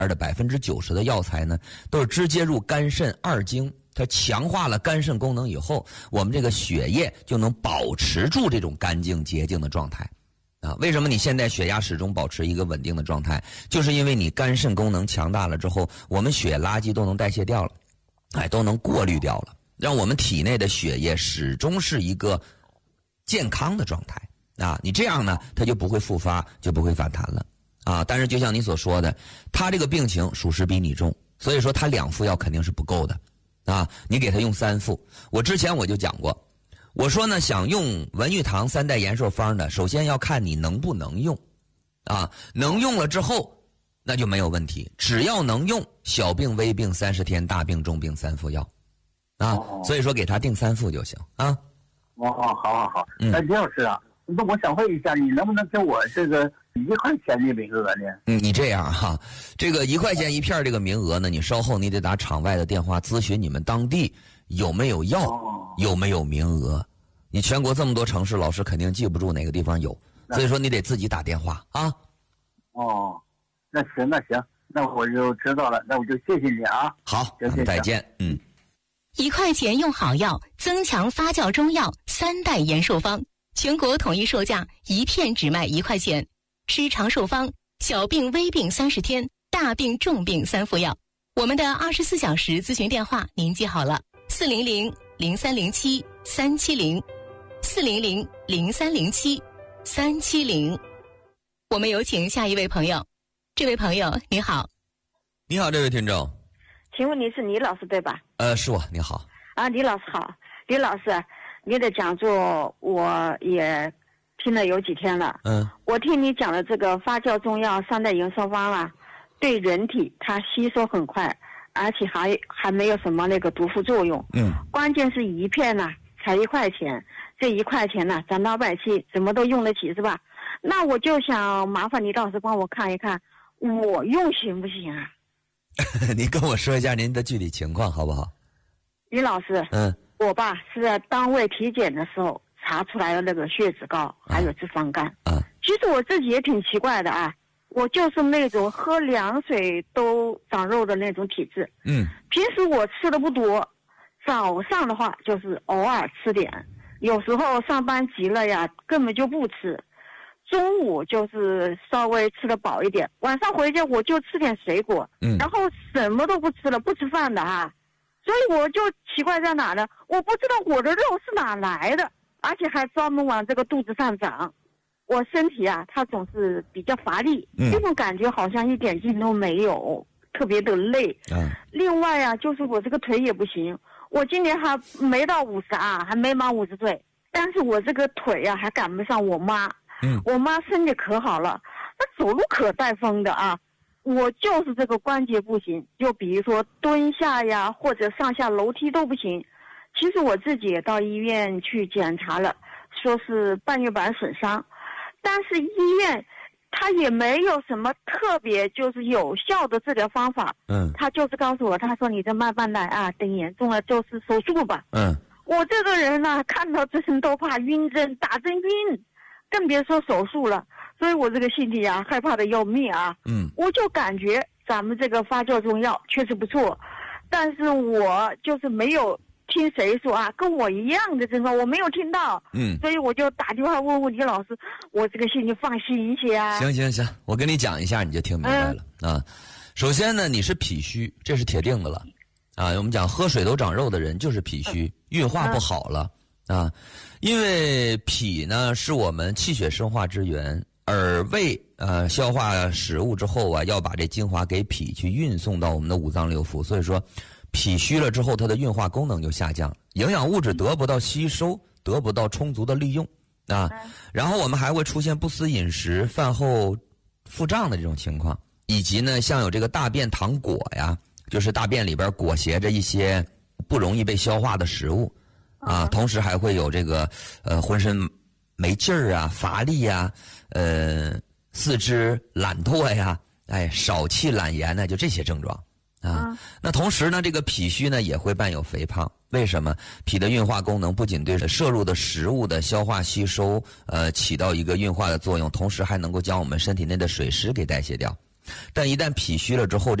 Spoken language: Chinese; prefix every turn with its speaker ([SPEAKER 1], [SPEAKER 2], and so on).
[SPEAKER 1] 的90%的药材呢，都是直接入肝肾二经，它强化了肝肾功能以后，我们这个血液就能保持住这种干净洁净的状态。为什么你现在血压始终保持一个稳定的状态？就是因为你肝肾功能强大了之后，我们血垃圾都能代谢掉了，都能过滤掉了，让我们体内的血液始终是一个健康的状态。你这样呢，它就不会复发，就不会反弹了。但是就像你所说的，他这个病情属实比你重，所以说他2副药肯定是不够的。你给他用3副。我之前我就讲过，我说呢，想用文玉堂3代延寿方的，首先要看你能不能用。能用了之后，那就没有问题。只要能用，小病微病30天，大病重病3副药。所以说给他定3副就行啊。
[SPEAKER 2] 好。李老师啊，那我想问一下，你能不能给我这个1块钱的名额呢？
[SPEAKER 1] 你这样哈，这个1块钱1片这个名额呢，你稍后你得打场外的电话咨询你们当地有没有药，有没有名额。你全国这么多城市，老师肯定记不住哪个地方有，所以说你得自己打电话啊。
[SPEAKER 2] 那行，那我就知道了，那我就谢谢你啊。
[SPEAKER 1] 好，再见。
[SPEAKER 3] 1块钱用好药，增强发酵中药3代延寿方，全国统一售价1片只卖1块钱。吃长寿方，小病微病30天，大病重病3副药。我们的24小时咨询电话您记好了，400-0307-370，400-0307-370。我们有请下一位朋友。这位朋友你好。
[SPEAKER 1] 你好，这位听众。
[SPEAKER 4] 请问你是李老师对吧？
[SPEAKER 1] 是我。你好。
[SPEAKER 4] 李老师好。李老师，你的讲座我也听了有几天了。我听你讲的这个发酵中药3代延寿方啊，对人体它吸收很快，而且还没有什么那个毒副作用。关键是1片呢才1块钱，这1块钱呢咱老百姓怎么都用得起是吧？那我就想麻烦李老师帮我看一看，我用行不行啊？
[SPEAKER 1] 您跟我说一下您的具体情况好不好？
[SPEAKER 4] 李老师，我吧是在单位体检的时候查出来的那个血脂高，还有脂肪肝。其实我自己也挺奇怪的啊，我就是那种喝凉水都长肉的那种体质。平时我吃的不多，早上的话就是偶尔吃点，有时候上班急了呀，根本就不吃。中午就是稍微吃得饱一点，晚上回家我就吃点水果，然后什么都不吃了，不吃饭的啊。所以我就奇怪在哪呢？我不知道我的肉是哪来的，而且还专门往这个肚子上长。我身体啊，它总是比较乏力，这种感觉好像一点劲都没有，特别的累。另外啊，就是我这个腿也不行，我今年还没到50啊，还没满50岁，但是我这个腿啊还赶不上我妈。我妈身体可好了，她走路可带风的啊。我就是这个关节不行，就比如说蹲下呀，或者上下楼梯都不行。其实我自己也到医院去检查了，说是半月板损伤，但是医院他也没有什么特别就是有效的治疗方法。他就是告诉我，他说你这慢慢来啊，等严重了就是手术吧。我这个人呢，看到针都怕晕针，打针晕，更别说手术了。所以我这个心里啊，害怕的要命啊。我就感觉咱们这个发酵中药确实不错，但是我就是没有听谁说啊，跟我一样的症状我没有听到。所以我就打电话问问李老师，我这个心里放心一些啊。
[SPEAKER 1] 行，我跟你讲一下你就听明白了。首先呢，你是脾虚，这是铁定的了。我们讲喝水都长肉的人就是脾虚，运化不好了。因为脾呢是我们气血生化之源，而胃消化食物之后啊，要把这精华给脾去运送到我们的五脏六腑，所以说脾虚了之后，它的运化功能就下降，营养物质得不到吸收，得不到充足的利用然后我们还会出现不思饮食、饭后腹胀的这种情况，以及呢像有这个大便溏果呀，就是大便里边裹挟着一些不容易被消化的食物同时还会有这个浑身没劲儿啊、乏力啊、四肢懒惰呀、少气懒言呢，就这些症状那同时呢，这个脾虚呢也会伴有肥胖。为什么？脾的运化功能不仅对摄入的食物的消化吸收起到一个运化的作用，同时还能够将我们身体内的水湿给代谢掉。 但一旦脾虚了之后。